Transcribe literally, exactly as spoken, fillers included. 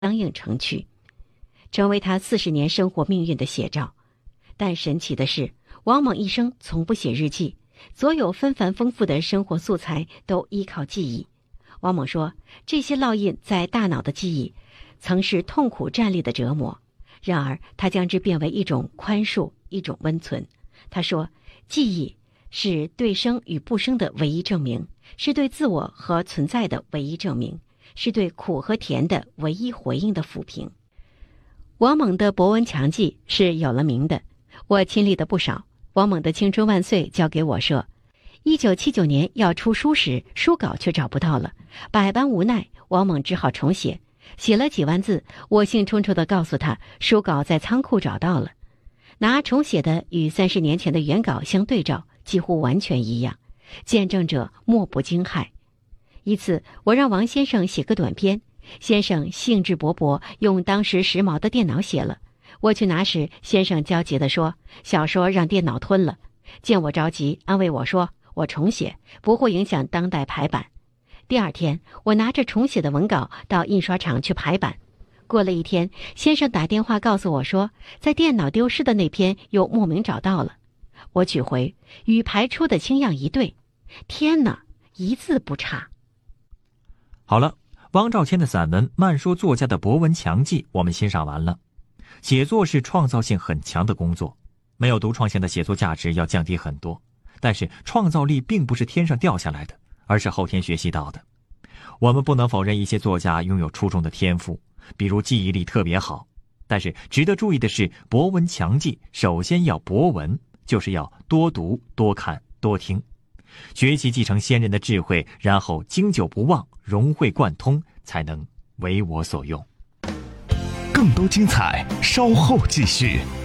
相应成趣，成为他四十年生活命运的写照。但神奇的是，王猛一生从不写日记，所有纷繁丰富的生活素材都依靠记忆。王猛说，这些烙印在大脑的记忆曾是痛苦战栗的折磨，然而他将之变为一种宽恕，一种温存。他说，记忆是对生与不生的唯一证明，是对自我和存在的唯一证明，是对苦和甜的唯一回应的抚平。王猛的博闻强记是有了名的，我亲历的不少。王猛的《青春万岁》交给我说，一九七九年要出书时，书稿却找不到了，百般无奈，王猛只好重写。写了几万字，我兴冲冲地告诉他，书稿在仓库找到了。拿重写的与三十年前的原稿相对照，几乎完全一样，见证者莫不惊骇。一次，我让王先生写个短篇，先生兴致勃勃，用当时时髦的电脑写了。我去拿时，先生焦急地说，小说让电脑吞了。见我着急，安慰我说，我重写，不会影响当代排版。第二天，我拿着重写的文稿到印刷厂去排版。过了一天，先生打电话告诉我说，在电脑丢失的那篇又莫名找到了。我取回，与排出的清样一对，天哪，一字不差。 好了，汪兆谦的散文《慢说作家的博闻强记》我们欣赏完了。写作是创造性很强的工作，没有独创性的写作价值要降低很多。但是创造力并不是天上掉下来的，而是后天学习到的。我们不能否认一些作家拥有出众的天赋，比如记忆力特别好。但是值得注意的是，博闻强记首先要博闻，就是要多读、多看、多听，学习继承先人的智慧，然后经久不忘，融会贯通，才能为我所用。 更多精彩稍后继续。